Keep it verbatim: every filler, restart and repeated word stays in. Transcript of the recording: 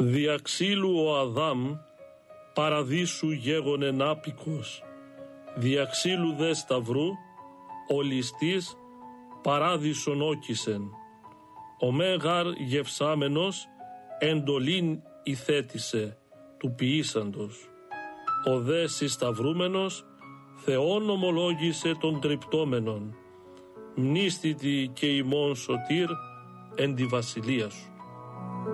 Διαξύλου ο Αδάμ παραδείσου γέγονεν άπικος, διαξύλου δε σταυρού ο ληστής παράδεισον όκισεν. Ο μέγαρ γευσάμενος εντολήν ηθέτησε του ποιήσαντος. Ο δε συσταυρούμενος Θεόν ομολόγησε των τριπτόμενων. Μνήστητη και ημών σωτήρ εν τη βασιλεία σου.